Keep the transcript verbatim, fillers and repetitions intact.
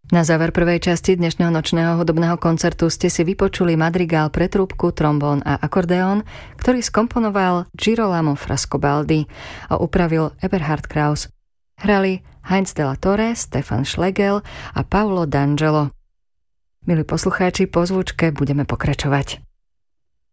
Na záver prvej časti dnešného nočného hudobného koncertu ste si vypočuli madrigál pre trúbku, trombón a akordeón, ktorý skomponoval Girolamo Frescobaldi a upravil Eberhard Kraus. Hrali Heinz de la Torre, Stefan Schlegel a Paolo D'Angelo. Milí poslucháči, po zvučke budeme pokračovať.